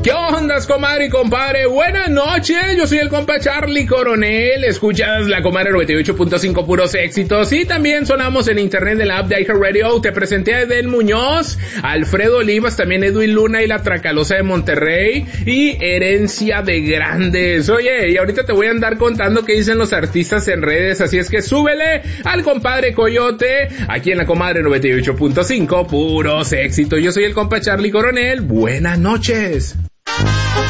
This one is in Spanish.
¿Qué ondas, comadre y compadre? Buenas noches, yo soy el compa Charlie Coronel. Escuchas la comadre 98.5 puros éxitos. Y también sonamos en internet en la app de iHeartRadio. Te presenté a Eden Muñoz, Alfredo Olivas, también Edwin Luna y la Tracalosa de Monterrey. Y Herencia de Grandes. Oye, y ahorita te voy a andar contando qué dicen los artistas en redes. Así es que súbele al compadre Coyote, aquí en la comadre 98.5 puros éxitos. Yo soy el compa Charlie Coronel. Buenas noches.